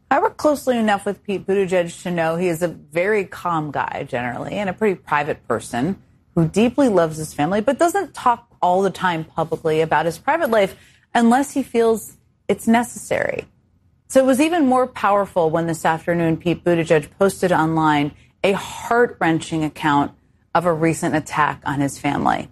I work closely enough with Pete Buttigieg to know he is a very calm guy generally and a pretty private person who deeply loves his family, but doesn't talk all the time publicly about his private life unless he feels it's necessary. So it was even more powerful when this afternoon Pete Buttigieg posted online a heart-wrenching account of a recent attack on his family.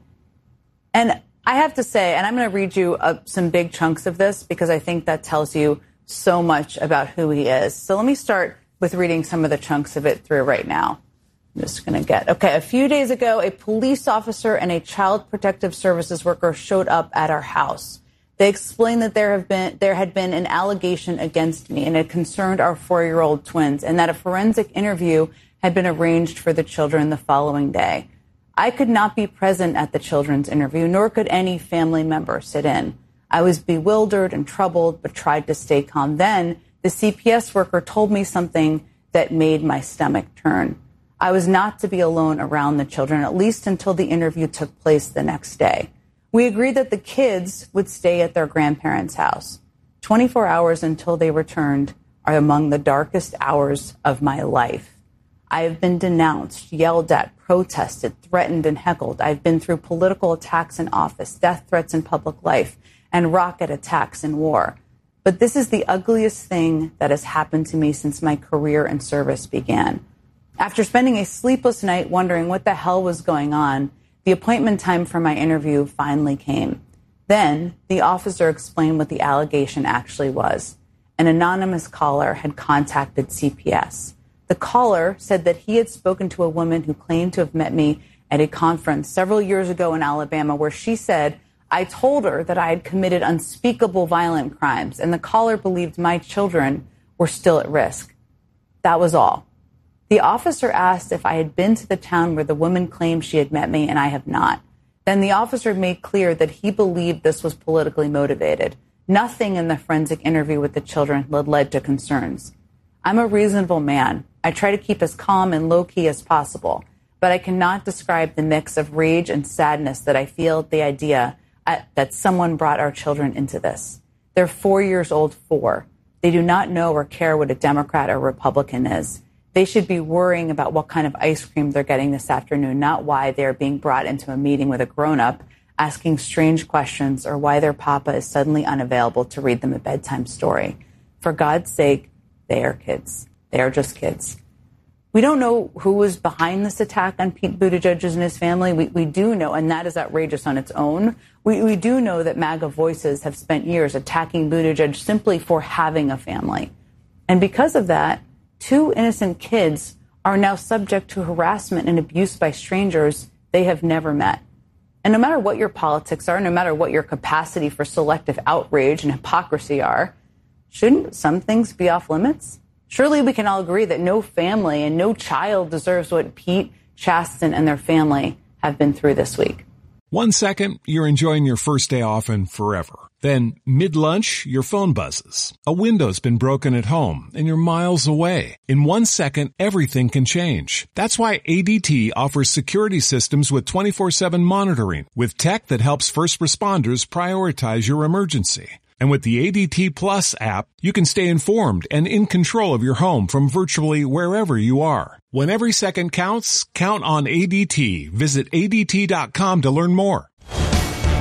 And I have to say, and I'm going to read you some big chunks of this because I think that tells you so much about who he is. So let me start with reading some of the chunks of it through right now. I'm just going to okay, a few days ago, a police officer and a child protective services worker showed up at our house. They explained that there had been an allegation against me and it concerned our 4-year-old twins and that a forensic interview had been arranged for the children the following day. I could not be present at the children's interview, nor could any family member sit in. I was bewildered and troubled, but tried to stay calm. Then the CPS worker told me something that made my stomach turn. I was not to be alone around the children, at least until the interview took place the next day. We agreed that the kids would stay at their grandparents' house. 24 hours until they returned are among the darkest hours of my life. I have been denounced, yelled at, protested, threatened, and heckled. I've been through political attacks in office, death threats in public life, and rocket attacks in war. But this is the ugliest thing that has happened to me since my career in service began. After spending a sleepless night wondering what the hell was going on, the appointment time for my interview finally came. Then the officer explained what the allegation actually was. An anonymous caller had contacted CPS. The caller said that he had spoken to a woman who claimed to have met me at a conference several years ago in Alabama, where she said, I told her that I had committed unspeakable violent crimes, and the caller believed my children were still at risk. That was all. The officer asked if I had been to the town where the woman claimed she had met me, and I have not. Then the officer made clear that he believed this was politically motivated. Nothing in the forensic interview with the children led to concerns. I'm a reasonable man. I try to keep as calm and low-key as possible, but I cannot describe the mix of rage and sadness that I feel at the idea that someone brought our children into this. They're 4 years old, 4. They do not know or care what a Democrat or Republican is. They should be worrying about what kind of ice cream they're getting this afternoon, not why they're being brought into a meeting with a grown-up, asking strange questions, or why their papa is suddenly unavailable to read them a bedtime story. For God's sake, they are kids. They are just kids. We don't know who was behind this attack on Pete Buttigieg and his family. We do know, and that is outrageous on its own. We do know that MAGA voices have spent years attacking Buttigieg simply for having a family. And because of that, 2 innocent kids are now subject to harassment and abuse by strangers they have never met. And no matter what your politics are, no matter what your capacity for selective outrage and hypocrisy are, shouldn't some things be off limits? Surely we can all agree that no family and no child deserves what Pete, Chasten, and their family have been through this week. 1 second, you're enjoying your first day off and forever. Then, mid-lunch, your phone buzzes. A window's been broken at home, and you're miles away. In 1 second, everything can change. That's why ADT offers security systems with 24/7 monitoring, with tech that helps first responders prioritize your emergency. And with the ADT Plus app, you can stay informed and in control of your home from virtually wherever you are. When every second counts, count on ADT. Visit ADT.com to learn more.